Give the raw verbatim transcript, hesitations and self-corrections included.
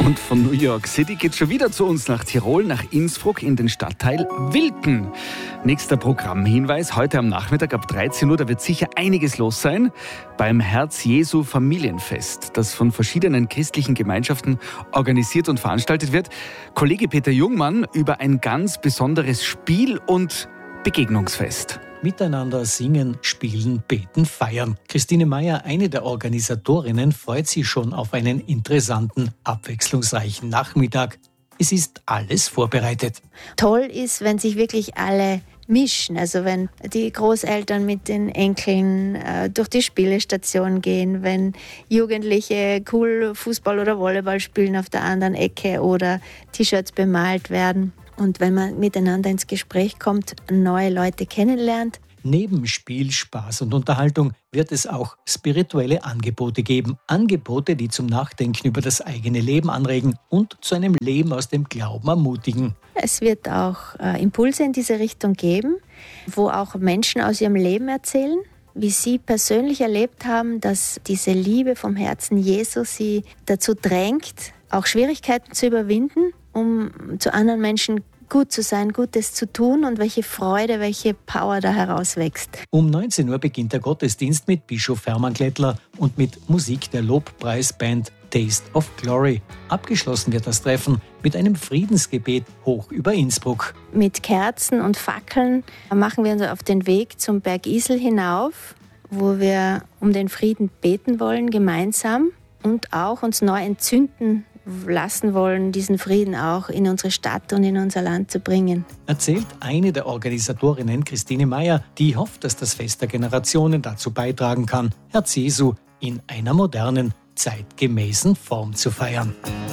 Und von New York City geht schon wieder zu uns nach Tirol, nach Innsbruck in den Stadtteil Wilken. Nächster Programmhinweis, heute am Nachmittag ab dreizehn Uhr, da wird sicher einiges los sein, beim Herz-Jesu-Familienfest, das von verschiedenen christlichen Gemeinschaften organisiert und veranstaltet wird. Kollege Peter Jungmann über ein ganz besonderes Spiel- und Begegnungsfest. Miteinander singen, spielen, beten, feiern. Christine Meyer, eine der Organisatorinnen, freut sich schon auf einen interessanten, abwechslungsreichen Nachmittag. Es ist alles vorbereitet. Toll ist, wenn sich wirklich alle mischen. Also wenn die Großeltern mit den Enkeln äh, durch die Spielestation gehen, wenn Jugendliche cool Fußball oder Volleyball spielen auf der anderen Ecke oder T-Shirts bemalt werden. Und wenn man miteinander ins Gespräch kommt, neue Leute kennenlernt. Neben Spiel, Spaß und Unterhaltung wird es auch spirituelle Angebote geben. Angebote, die zum Nachdenken über das eigene Leben anregen und zu einem Leben aus dem Glauben ermutigen. Es wird auch äh, Impulse in diese Richtung geben, wo auch Menschen aus ihrem Leben erzählen, wie sie persönlich erlebt haben, dass diese Liebe vom Herzen Jesu sie dazu drängt, auch Schwierigkeiten zu überwinden, um zu anderen Menschen gut zu sein, Gutes zu tun und welche Freude, welche Power da herauswächst. Um neunzehn Uhr beginnt der Gottesdienst mit Bischof Hermann Glättler und mit Musik der Lobpreisband Taste of Glory. Abgeschlossen wird das Treffen mit einem Friedensgebet hoch über Innsbruck. Mit Kerzen und Fackeln machen wir uns auf den Weg zum Berg Isel hinauf, wo wir um den Frieden beten wollen, gemeinsam, und auch uns neu entzünden lassen wollen, diesen Frieden auch in unsere Stadt und in unser Land zu bringen. Erzählt eine der Organisatorinnen, Christine Meyer, die hofft, dass das Fest der Generationen dazu beitragen kann, Herz Jesu in einer modernen, zeitgemäßen Form zu feiern.